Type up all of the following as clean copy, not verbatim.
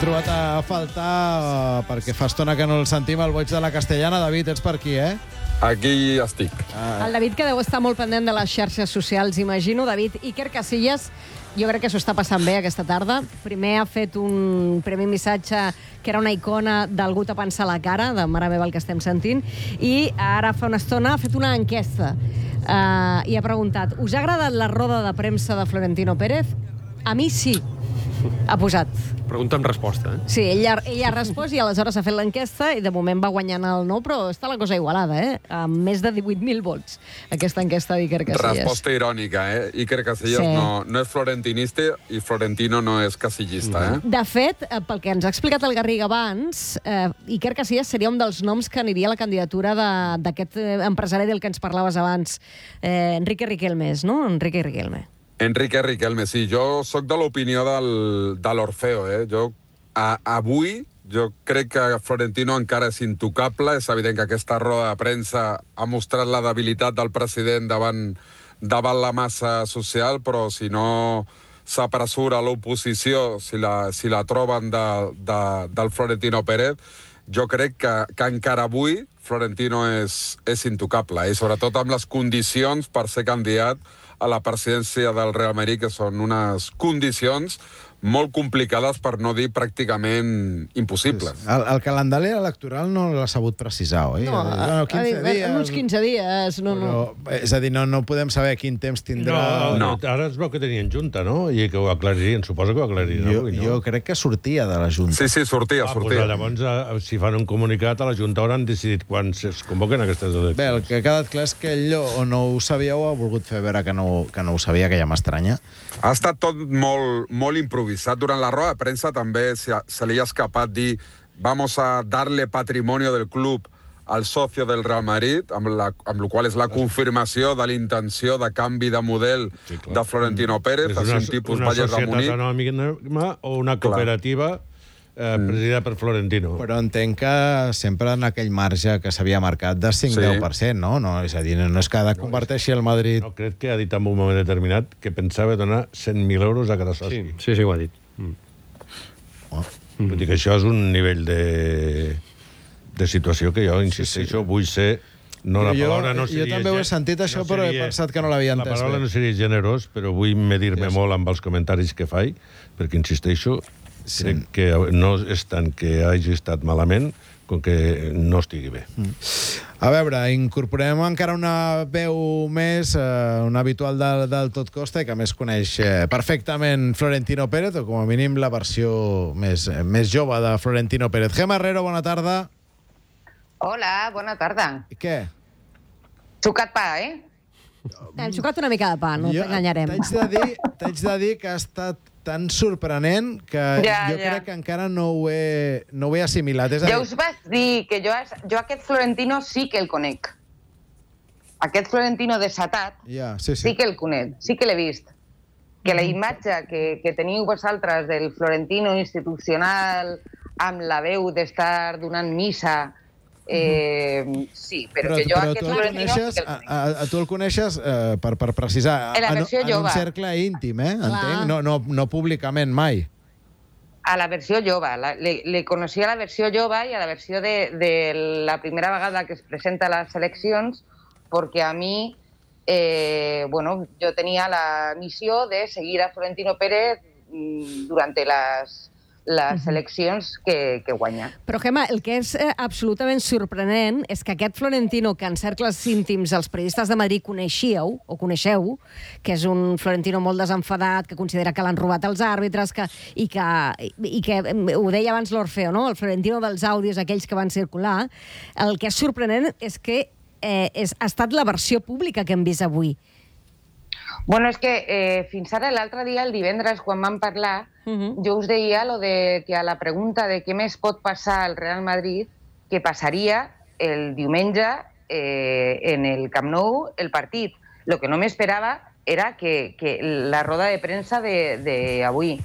trobat a faltar, perquè fa estona que no el sentim, el boig de la Castellana. David, ets per aquí, Aquí estic. El David, que deu estar molt pendent de les xarxes socials, imagino. David, Iker Casillas, jo crec que s'ho està passant bé aquesta tarda. Primer ha fet un primer missatge que era una icona d'algú tapant-se la cara, de mare meva el que estem sentint, i ara fa una estona ha fet una enquesta i ha preguntat: us ha agradat la roda de premsa de Florentino Pérez? A mi sí, ha posat. Pregunta amb resposta, Sí, ella ha respost i aleshores ha fet l'enquesta i de moment va guanyant el no, però està la cosa igualada, amb més de 18.000 vots, aquesta enquesta d'Iker Casillas. Resposta irònica, Iker Casillas Sí. no és florentinista i Florentino no és casillista, De fet, pel que ens ha explicat el Garriga abans, Iker Casillas seria un dels noms que aniria a la candidatura d'aquest empresari del que ens parlaves abans, Enrique Riquelme, no? Enrique Riquelme. Enrique Riquelme, sí. Jo sóc de l'opinió de l'Orfeo, avui jo crec que Florentino encara és intocable. És evident que aquesta roda de premsa ha mostrat la debilitat del president davant la massa social, però si no s'apressura l'oposició, si la troben del Florentino Pérez, jo crec que encara avui Florentino és intocable, i sobretot amb les condicions per ser candidat a la presidència del Real Madrid, que són unes condicions molt complicades, per no dir pràcticament impossibles. El calendari electoral no l'ha sabut precisar, oi? No, 15 dies. Uns 15 dies. No. És a dir, no podem saber quin temps tindrà... No. Ara es veu que tenien junta, no? I que ho aclaririen, suposo que ho aclaririen avui, no? Jo crec que sortia de la Junta. Sí, sortia. Doncs llavors, si fan un comunicat, a la Junta hauran decidit quan es convoquen aquestes eleccions. Bé, el que ha quedat clar és que ell o no ho sabia o ha volgut fer veure que no ho sabia, que ja m'estranya. Ha estat tot molt improvisat. Durant la roda de premsa també se li ha escapat dir vamos a darle patrimonio del club al socio del Real Madrid, amb la qual és la confirmació de la intenció de canvi de model de Florentino Pérez. És una societat anònima o una cooperativa presidida per Florentino. Però entenc que sempre en aquell marge que s'havia marcat de 5-10%, no? És a dir, no és que converteixi el Madrid... No, crec que ha dit en un moment determinat que pensava donar 100.000 euros a cada soci. Sí, ho ha dit. Vull dir que això és un nivell de situació que jo insisteixo, vull ser... Jo també ho he sentit, això, però he pensat que no l'havia entès. La paraula no seria generós, però vull medir-me molt amb els comentaris que faig, perquè insisteixo, crec que no és tant que hagi estat malament com que no estigui bé. A veure, incorporem encara una veu més, una habitual del Tot Costa, i que més coneix perfectament Florentino Pérez, o com a mínim la versió més jove de Florentino Pérez. Gemma Herrero, bona tarda. Hola, bona tarda. Què? Xucat pa, Hem xucat una mica de pa, no t'enganyarem. T'haig de dir que ha estat tan sorprenent que jo crec que encara no ho he assimilat. Ja us vaig dir que jo aquest Florentino sí que el conec. Aquest Florentino desatat sí que el conec, sí que l'he vist. Que la imatge que teniu vosaltres del Florentino institucional, amb la veu d'estar donant missa... sí, però que jo aquest Florentino... A tu el coneixes, per precisar, en un cercle íntim, entenc? No públicament mai. A la versió jove. Le coneixia a la versió jove i a la versió de la primera vegada que es presenta a les eleccions, perquè a mi, jo tenia la missió de seguir a Florentino Pérez durant les eleccions que guanya. Però, Gemma, el que és absolutament sorprenent és que aquest Florentino, que en cercles íntims els periodistes de Madrid coneixeu, que és un Florentino molt desenfadat, que considera que l'han robat els àrbitres, i que ho deia abans l'Orfeo, no? El Florentino dels àudios, aquells que van circular, el que és sorprenent és que ha estat la versió pública que hem vist avui. Bueno, és que fins ara l'altre dia, el divendres, quan vam parlar, jo us deia que a la pregunta de què més pot passar al Real Madrid, que passaria el diumenge en el Camp Nou el partit. Lo que no m'esperava era que la roda de premsa d'avui.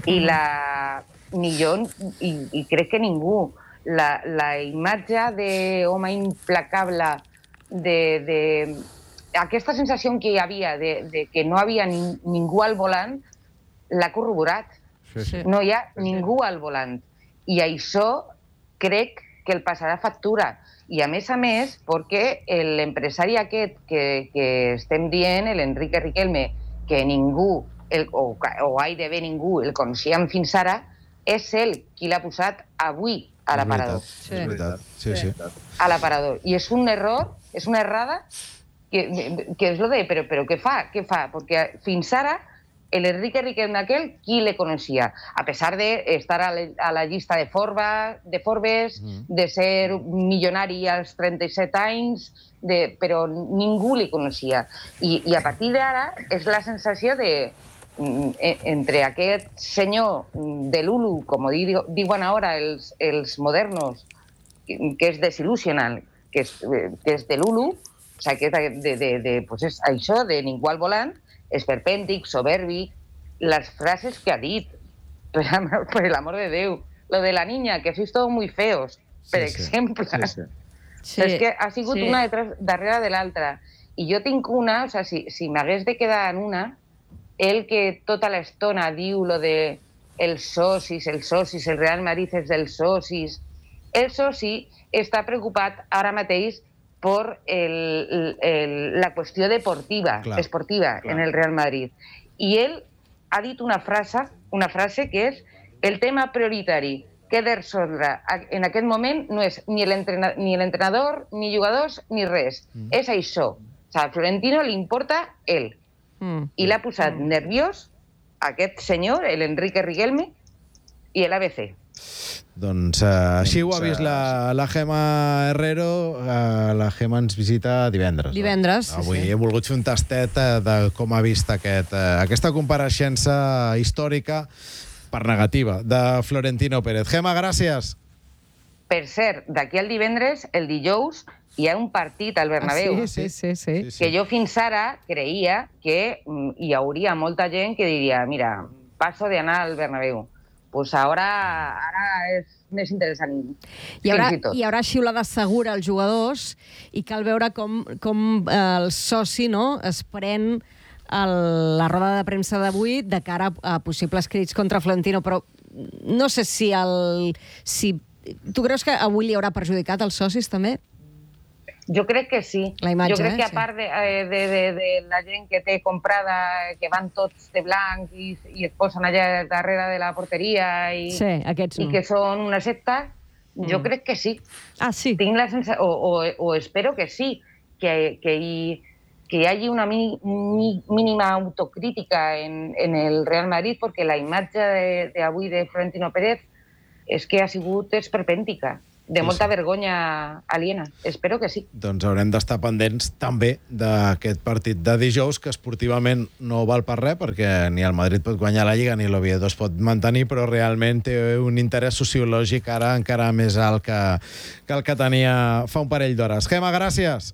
Ni jo, i crec que ningú, la imatge d'home implacable, aquesta sensació que hi havia de que no havia ningú al volant, l'ha corroborat. Sí. No hi ha ningú al volant. I això crec que el passarà factura. I a més, perquè l'empresari aquest que estem dient, l'Enrique Riquelme, que ningú, o gairebé ningú, el coneixíem fins ara, és ell qui l'ha posat avui a l'aparador. És veritat, sí. A l'aparador. I és un error, és una errada, que és lo de, però què fa? Perquè fins ara l'Enrique Riquelme aquel, qui le coneixia? A pesar de estar a la llista de Forbes, de ser milionari als 37 anys, però ningú li coneixia. I a partir d'ara és la sensació de entre aquest senyor de Lulu, com diuen ara els modernos, que és desil·lusional, que és de Lulu, o sigui, que és això de ningú al volant, esperpèntic, soberbi, les frases que ha dit, per l'amor de Déu, lo de la niña, que sois todos muy feos, per exemple. Sí. És que ha sigut una darrere de l'altra. I jo tinc una, o sigui, si m'hagués de quedar en una, el que tota l'estona diu lo de els socis, el Real Madrid és dels socis. El soci està preocupat ara mateix per la qüestió esportiva en el Real Madrid. I ell ha dit una frase que és el tema prioritari que de resoldre en aquest moment no és ni l'entrenador, ni jugadors, ni res. És això. O sigui, a Florentino li importa ell. I l'ha posat nerviós aquest senyor, l'Enrique Riquelme, i l'ABC. Doncs així ho ha vist la Gemma Herrero. La Gemma ens visita divendres. Divendres, Avui he volgut fer un tastet de com ha vist aquesta compareixença històrica per negativa de Florentino Pérez. Gemma, gràcies. Per cert, d'aquí al divendres, el dijous, hi ha un partit al Bernabéu. Sí. Que jo fins ara creia que hi hauria molta gent que diria mira, passo d'anar al Bernabéu. Pues ara és més interessant. Hi haurà xiulada segura als jugadors i cal veure com el soci es pren la roda de premsa d'avui de cara a possibles crits contra Florentino, però no sé si tu creus que avui li haurà perjudicat als socis també? Jo crec que sí. La imatge, jo crec que a part de la gent que té comprada, que van tots de blanc i es posen allà darrere de la porteria i que són una secta, jo crec que sí. Ah, sí? Tinc la sensació, o espero que sí, que hi hagi una mínima autocrítica en el Real Madrid, perquè la imatge d'avui de Florentino Pérez és que ha sigut esperpèntica. De molta vergonya aliena. Espero que sí. Doncs haurem d'estar pendents també d'aquest partit de dijous, que esportivament no val per res, perquè ni el Madrid pot guanyar la Lliga ni l'Oviedo es pot mantenir, però realment té un interès sociològic ara encara més alt que el que tenia fa un parell d'hores. Gemma, gràcies.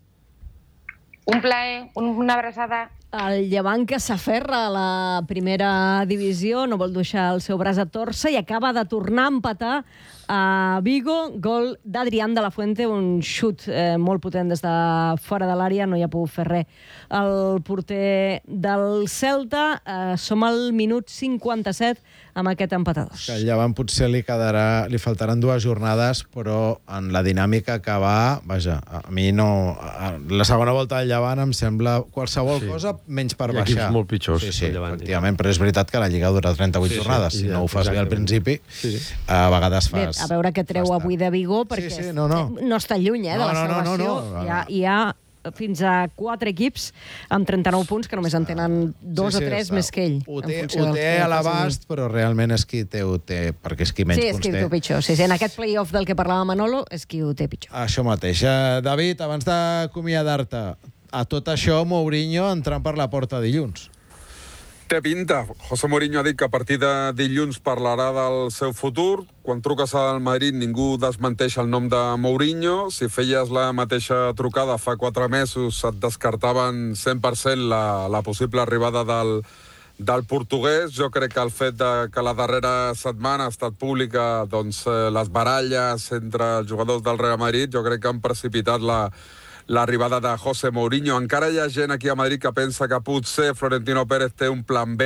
Un plaer, una abraçada. El Llevant, que s'aferra a la primera divisió, no vol deixar el seu braç a torça i acaba de tornar a empatar a Vigo, gol d'Adrián de la Fuente, un xut molt potent des de fora de l'àrea, no hi ha pogut fer res. El porter del Celta, som al minut 57 amb aquest empat a 2. Que al Llevant potser li faltaran 2 jornades, però en la dinàmica que va, vaja, a mi no... La segona volta del Llevant em sembla qualsevol cosa menys per baixar. Hi ha equips molt pitjors. Sí, efectivament, però és veritat que la Lliga dura 38 jornades. Si no ho fas bé al principi, a vegades fas... A veure què treu avui de Vigo, perquè no està lluny de la salvació. Hi ha fins a 4 equips amb 39 punts que només en tenen 2 o 3 més que ell. Ho té a l'abast, però realment és qui ho té, perquè és qui menys punts té. Sí, és qui ho té pitjor. Sí, en aquest play-off del que parlava Manolo és qui ho té pitjor. Això mateix. David, abans d'acomiadar-te, a tot això Mourinho entrant per la porta dilluns. Té pinta. José Mourinho ha dit que a partir de dilluns parlarà del seu futur. Quan truques al Madrid ningú desmenteix el nom de Mourinho. Si feies la mateixa trucada fa 4 mesos et descartaven 100% la possible arribada del portuguès. Jo crec que el fet que la darrera setmana ha estat pública les baralles entre els jugadors del Real Madrid, jo crec que han precipitat l'arribada de José Mourinho. Encara hi ha gent aquí a Madrid que pensa que potser Florentino Pérez té un plan B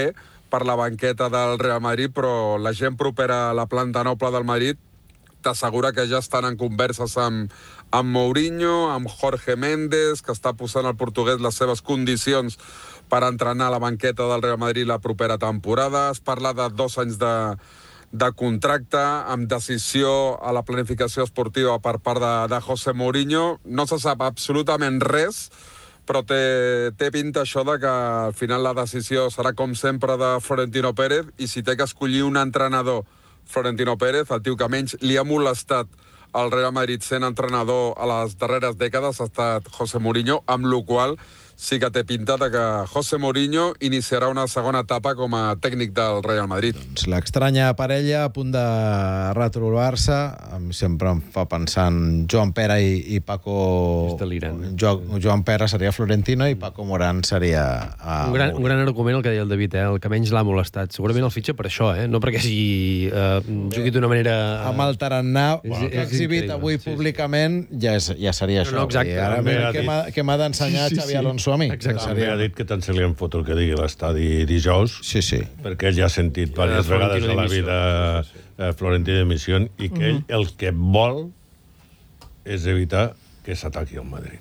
per la banqueta del Real Madrid, però la gent propera a la planta noble del Madrid t'assegura que ja estan en converses amb Mourinho, amb Jorge Méndez, que està posant al portuguès les seves condicions per entrenar a la banqueta del Real Madrid la propera temporada. Es parla de 2 anys de contracte, amb decisió a la planificació esportiva per part de José Mourinho. No se sap absolutament res, però té pinta això de que al final la decisió serà, com sempre, de Florentino Pérez, i si té que escollir un entrenador, Florentino Pérez, el tio que menys li ha molestat al Real Madrid sent entrenador a les darreres dècades ha estat José Mourinho, amb la qual cosa sí que té pinta de que José Mourinho iniciarà una segona etapa com a tècnic del Real Madrid. Doncs l'estranya parella a punt de retrobar-se, sempre em fa pensar en Joan Pera i Paco... Joan Pera seria Florentino i Paco Morán seria... Un gran argument el que deia el David, el que menys l'ha molestat. Segurament el fitxa per això, no perquè jugui d'una manera... Amb el tarannà que ha exhibit avui públicament ja seria això. No, exacte. Ara què m'ha d'ensenyar Xavi Alonso a mi? També ha dit que tant se li en fot el que digui l'estadi dijous, perquè ell ja ha sentit diverses vegades a la vida Florentino de Missió, i que ell el que vol és evitar que s'ataqui al Madrid.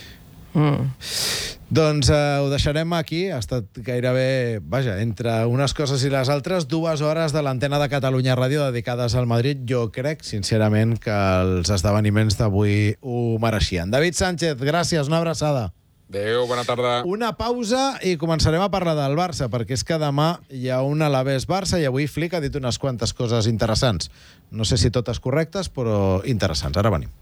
Doncs ho deixarem aquí. Ha estat gairebé, entre unes coses i les altres, 2 hores de l'antena de Catalunya Ràdio dedicades al Madrid. Jo crec, sincerament, que els esdeveniments d'avui ho mereixien. David Sánchez, gràcies, una abraçada. Adéu, bona tarda. Una pausa i començarem a parlar del Barça, perquè és que demà hi ha un Alavés-Barça i avui Flick ha dit unes quantes coses interessants. No sé si totes correctes, però interessants. Ara venim.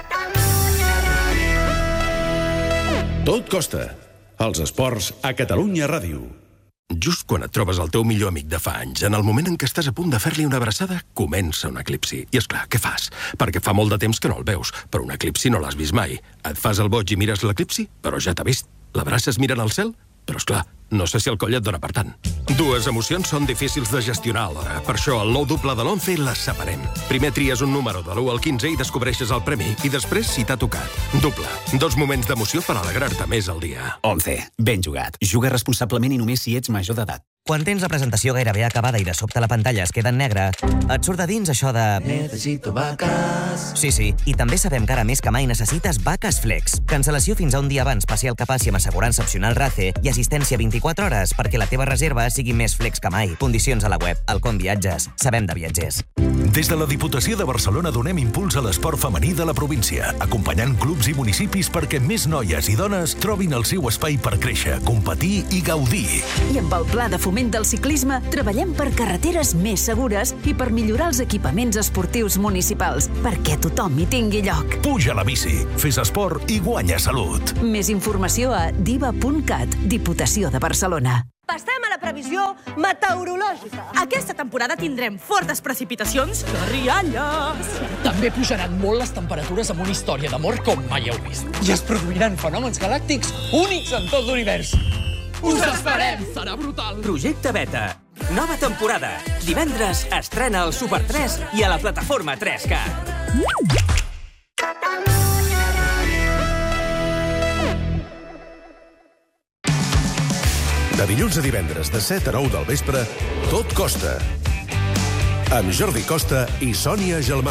Tot costa. Els esports a Catalunya Ràdio. Just quan et trobes el teu millor amic de fa anys, en el moment en què estàs a punt de fer-li una abraçada, comença un eclipsi. I és clar, què fas? Perquè fa molt de temps que no el veus, però un eclipsi no l'has vist mai. Et fas el boig i mires l'eclipsi, però ja t'ha vist. L'abraces mirant al cel? Però és clar, no sé si el coll et dona per tant. 2 emocions són difícils de gestionar alhora. Per això, el nou doble de l'11 les separem. Primer tries un número de l'1 al 15 i descobreixes el premi, i després si t'ha tocat. Doble. 2 moments d'emoció per alegrar-te més al dia. 11. Ben jugat. Juga responsablement i només si ets major d'edat. Quan tens la presentació gairebé acabada i de sobte la pantalla es queda en negre, et surt de dins això de... Necessito vaques. Sí, i també sabem que ara més que mai necessites Vaques Flex. Cancel·lació fins a un dia abans passi el que passi amb assegurança opcional RACE i assistència 24 hores perquè la teva reserva sigui més flex que mai. Condicions a la web. Alcon Viatges. Sabem de viatgers. Des de la Diputació de Barcelona donem impuls a l'esport femení de la província, acompanyant clubs i municipis perquè més noies i dones trobin el seu espai per créixer, competir i gaudir. I amb el pla de foment del ciclisme treballem per carreteres més segures i per millorar els equipaments esportius municipals, perquè tothom hi tingui lloc. Puja a la bici, fes esport i guanya salut. Més informació a diva.cat, Diputació de Barcelona. Passem a la previsió meteorològica. Aquesta temporada tindrem fortes precipitacions de rialles. També pujaran molt les temperatures amb una història d'amor com mai heu vist. I es produiran fenòmens galàctics únics en tot l'univers. Us esperem! Serà brutal! Projecte Beta. Nova temporada. Divendres estrena al Super 3 i a la plataforma 3Cat. De dilluns a divendres, de 7 a 9 del vespre, Tot costa. Amb Jordi Costa i Sònia Gelmà.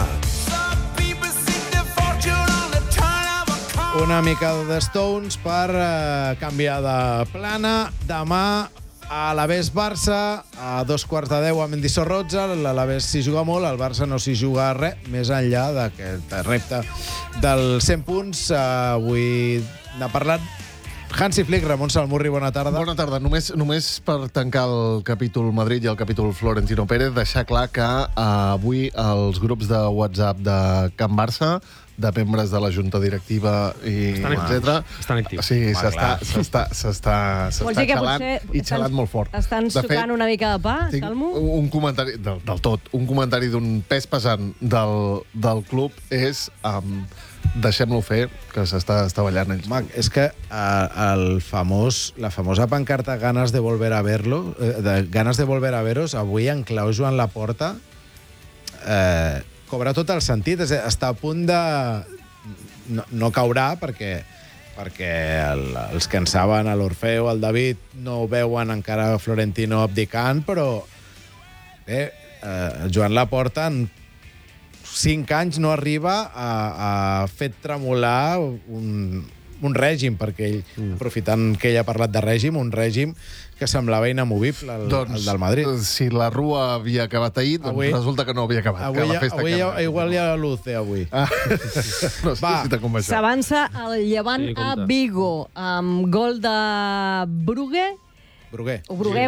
Una mica de Stones per canviar de plana. Demà a l'Alavés-Barça, a 2:15 a Mendizorroza. L'Alavés s'hi juga molt, el Barça no s'hi juga res, més enllà d'aquest repte dels 100 punts. Avui n'ha parlat Hansi Flick. Ramon Salmurri, bona tarda. Bona tarda. Només per tancar el capítol Madrid i el capítol Florentino Pérez, deixar clar que avui els grups de WhatsApp de Can Barça, de membres de la junta directiva i etc. Estan actius. Sí, s'està xalant i xalant molt fort. Estan sucant una mica de pa, Salmo? Un comentari, del tot, un comentari d'un pes pesant del club és... deixem-lo fer, que s'està ballant ells. És que la famosa pancarta ganas de volver a verlo, ganas de volver a veros, avui en clau Joan Laporta cobra tot el sentit. Està a punt de... No caurà, perquè perquè els que en saben, l'Orfeo, el David, no veuen encara Florentino abdicant, però Joan Laporta en 5 anys no arriba a fer tremolar un règim, perquè ell, aprofitant que ell ha parlat de règim, un règim que semblava inamovible, el del Madrid. Si la Rua havia acabat ahir, doncs resulta que no havia acabat. Avui igual hi ha la Luce, avui. No sé si t'ha convençut. S'avança el Llevant a Vigo, amb gol de Brugué. Brugué.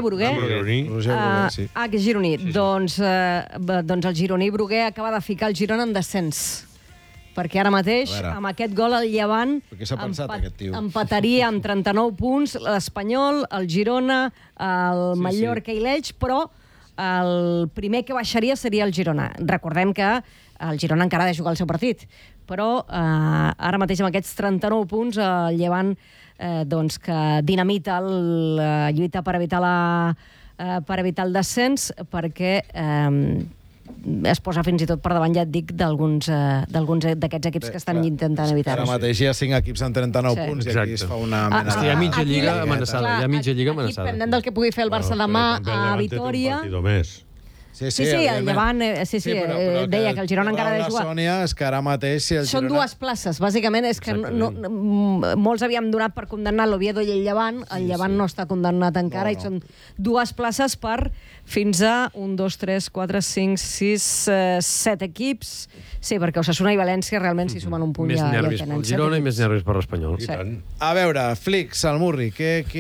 Gironí. Doncs el gironí Brugué acaba de ficar el Girona en descens. Perquè ara mateix, amb aquest gol, el Llevant empataria amb 39 punts l'Espanyol, el Girona, el Mallorca i l'Elx, però el primer que baixaria seria el Girona. Recordem que el Girona encara ha de jugar el seu partit, però ara mateix amb aquests 39 punts el Llevant que dinamita la lluita per evitar el descens, perquè es posa fins i tot per davant, ja et dic, d'alguns d'aquests equips que estan intentant evitar-ho. Ara mateix hi ha 5 equips amb 39 punts i aquí es fa una mena de... Hi ha mitja lliga amenaçada. Dependent del que pugui fer el Barça demà a Vitòria... Sí, el Llevant deia que el Girona encara ha de jugar. La Sònia és que ara mateix... Són 2 places, bàsicament. És que molts havíem donat per condemnar l'Oviedo i el Llevant. El Llevant no està condemnat encara i són 2 places per fins a 1, 2, 3, 4, 5, 6, 7 equips. Sí, perquè Osasuna i València realment s'hi sumen un punt. Més nervis pel Girona i més nervis per l'Espanyol. A veure, Flix, el Murri,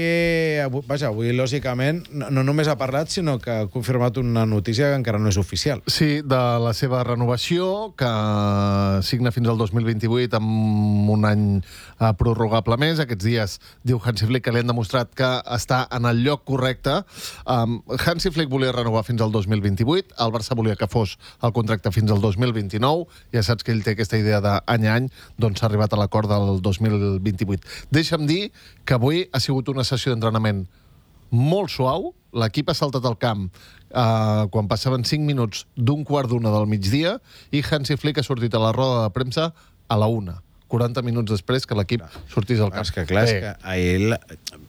avui, lògicament, no només ha parlat, sinó que ha confirmat una notícia que encara no és oficial. Sí, de la seva renovació, que signa fins al 2028 amb un any prorrogable més. Aquests dies diu Hansi Flick que li han demostrat que està en el lloc correcte. Hansi Flick volia renovar fins al 2028, el Barça volia que fos el contracte fins al 2029, ja saps que ell té aquesta idea d'any a any, doncs s'ha arribat a l'acord del 2028. Deixa'm dir que avui ha sigut una sessió d'entrenament molt suau. L'equip ha saltat al camp quan passaven 5 minuts d'un quart d'una del migdia i Hansi Flick ha sortit a la roda de premsa a la 1, 40 minuts després que l'equip sortís al camp. És que clar, és que ahir...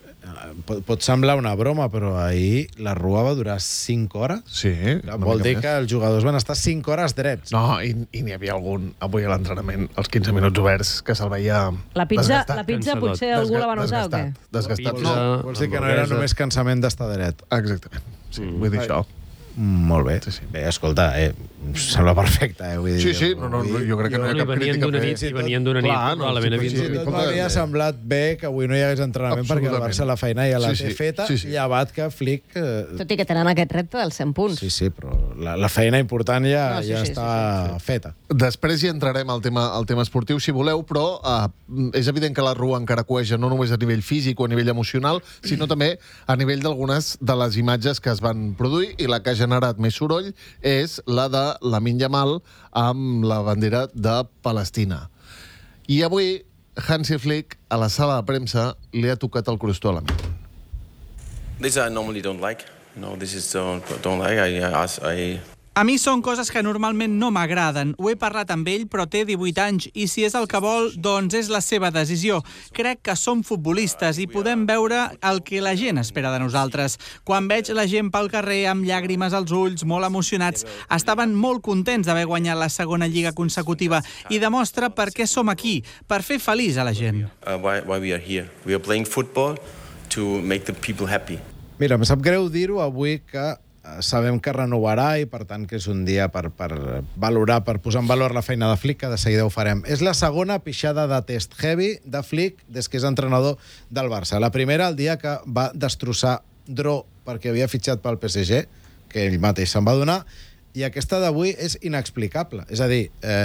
Pot semblar una broma, però ahir la Rua va durar 5 hores. Sí. Vol dir que els jugadors van estar 5 hores drets. No, i n'hi havia algun avui a l'entrenament, als 15 minuts oberts, que se'l veia desgastat. La pizza potser algú la va notar o què? Desgastat. No, vols dir que no era només cansament d'estar dret. Exactament. Sí, vull dir això. Molt bé. Bé, escolta, sembla perfecte, vull dir... Sí, jo crec que no hi ha cap crítica a fer. I venien d'una nit, probablement havien dormit. Tot m'havia semblat bé que avui no hi hagués entrenament perquè el Barça la feina ja la té feta, llevat que Flick... Tot i que tenen aquest repte dels 100 punts. Sí, però la feina important ja està feta. Després hi entrarem al tema esportiu, si voleu, però és evident que la Rua encara coeja no només a nivell físic o a nivell emocional, sinó també a nivell d'algunes de les imatges que es van produir, i la que ha generat més soroll és la de Lamine Yamal amb la bandera de Palestina. I avui Hansi Flick a la sala de premsa li ha tocat el crostó a Lamine. This I normally don't like. No, this is don't like. A mi són coses que normalment no m'agraden. Ho he parlat amb ell, però té 18 anys i si és el que vol, doncs és la seva decisió. Crec que som futbolistes i podem veure el que la gent espera de nosaltres. Quan veig la gent pel carrer amb llàgrimes als ulls, molt emocionats, estaven molt contents d'haver guanyat la segona lliga consecutiva i demostra per què som aquí, per fer feliç a la gent. Why we are here. We are playing football to make the people happy. Mira, em sap greu dir-ho avui que sabem que renovarà i, per tant, que és un dia per valorar, per posar en valor la feina de Flick, que de seguida ho farem. És la segona pixada de test heavy de Flick des que és entrenador del Barça. La primera, el dia que va destrossar Dro perquè havia fitxat pel PSG, que ell mateix se'n va donar, i aquesta d'avui és inexplicable. És a dir,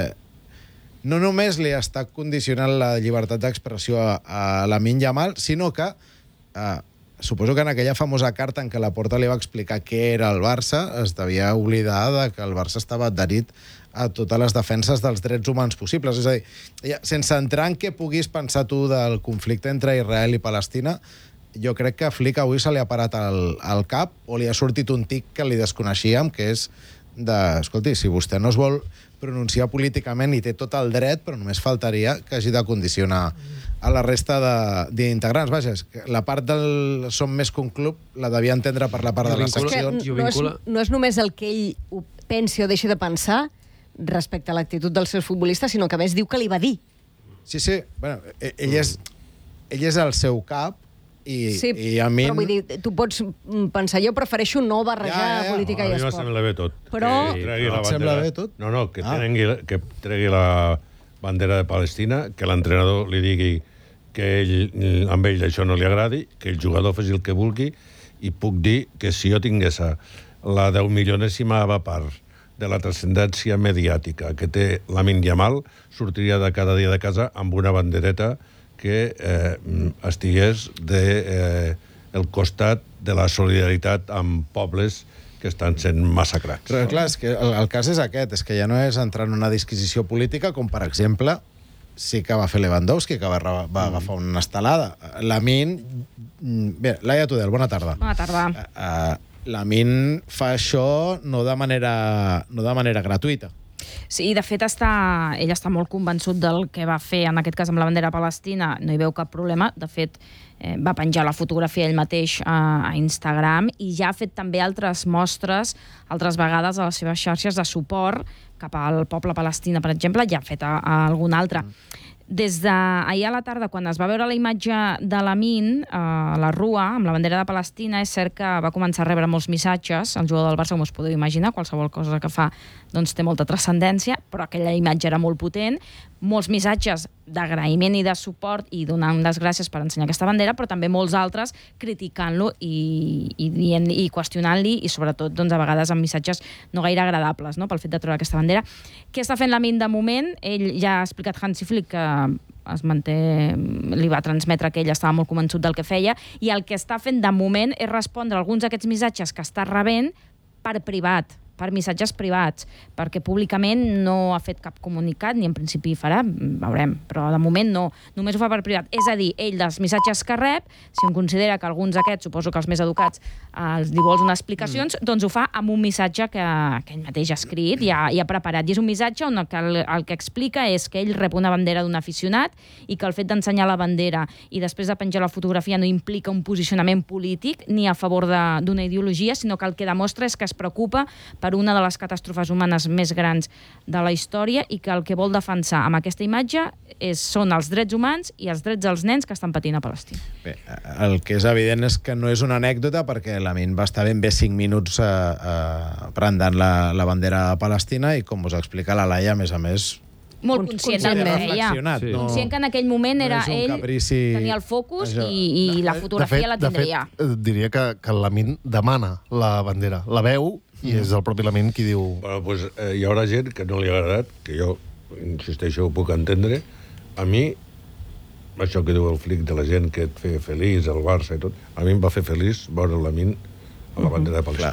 no només li està condicionant la llibertat d'expressió a Lamine Yamal, sinó que suposo que en aquella famosa carta en què Laporta li va explicar què era el Barça, es devia oblidar que el Barça estava adherit a totes les defenses dels drets humans possibles. És a dir, sense entrar en què puguis pensar tu del conflicte entre Israel i Palestina, jo crec que a Flick avui se li ha parat al cap o li ha sortit un tic que li desconeixíem, que és escolti, si vostè no es vol pronunciar políticament i té tot el dret, però només faltaria que hagi de condicionar a la resta d'integrants. Vaja, la part del som més que un club la devia entendre per la part de les seccions. No és només el que ell ho pensi o deixi de pensar respecte a l'actitud dels seus futbolistes, sinó que a més diu que li va dir. Sí. Bueno, ell és el seu cap i a mi... Però vull dir, tu pots pensar, jo prefereixo no barrejar política i esport. A mi em sembla bé tot. Però... Et sembla bé tot? No, que tregui la bandera de Palestina, que l'entrenador li digui que amb ell això no li agradi, que el jugador faci el que vulgui, i puc dir que si jo tingués la 10 milionèsima part de la transcendència mediàtica que té Lamine Yamal, sortiria de cada dia de casa amb una bandereta que estigués del costat de la solidaritat amb pobles que estan sent massacrats. Però clar, és que el cas és aquest, és que ja no és entrar en una disquisició política, com per exemple sí que va fer Lewandowski, que va agafar una estelada. Lamine... Bé, Laia Tudel, bona tarda. Bona tarda. Lamine fa això no de manera gratuïta. Sí, de fet, ell està molt convençut del que va fer, en aquest cas amb la bandera palestina, no hi veu cap problema. De fet, va penjar la fotografia ell mateix a Instagram i ja ha fet també altres mostres, altres vegades a les seves xarxes de suport cap al poble palestina, per exemple, ja ha fet algun altre. Des d'ahir a la tarda, quan es va veure la imatge de Lamine a la Rua, amb la bandera de Palestina, és cert que va començar a rebre molts missatges. El jugador del Barça, com us podeu imaginar, qualsevol cosa que fa doncs, té molta transcendència, però aquella imatge era molt potent. Molts missatges d'agraïment i de suport i donant les gràcies per ensenyar aquesta bandera, però també molts altres criticant-lo i qüestionant-li, i sobretot doncs, a vegades amb missatges no gaire agradables, no?, pel fet de treure aquesta bandera. Què està fent Lamine de moment? Ell ja ha explicat Hansi Flick que li va transmetre que ell estava molt convençut del que feia, i el que està fent de moment és respondre a alguns d'aquests missatges que està rebent per privat, per missatges privats, perquè públicament no ha fet cap comunicat, ni en principi farà, veurem, però de moment no, només ho fa per privat. És a dir, ell dels missatges que rep, si en considera que alguns d'aquests, suposo que els més educats, li vols donar explicacions, doncs ho fa amb un missatge que ell mateix ha escrit i ha preparat. I és un missatge on el que explica és que ell rep una bandera d'un aficionat i que el fet d'ensenyar la bandera i després de penjar la fotografia no implica un posicionament polític ni a favor d'una ideologia, sinó que el que demostra és que es preocupa per una de les catàstrofes humanes més grans de la història i que el que vol defensar amb aquesta imatge són els drets humans i els drets dels nens que estan patint a Palestina. Bé, el que és evident és que no és una anècdota, perquè Lamine va estar ben bé 5 minuts brandant la bandera palestina i, com us explica la Laia, a més, molt conscient del que feia. Conscient que en aquell moment era ell, tenia el focus i la fotografia la tindria. De fet, diria que el Lamine demana la bandera, la veu, i és el propi Lamine qui diu... Bueno, doncs hi haurà gent que no li ha agradat, que jo, insisteixo, ho puc entendre. A mi, això que diu el Flick de la gent que et feia feliç, el Barça i tot, a mi em va fer feliç veure el Lamine a la bandera de Palestina.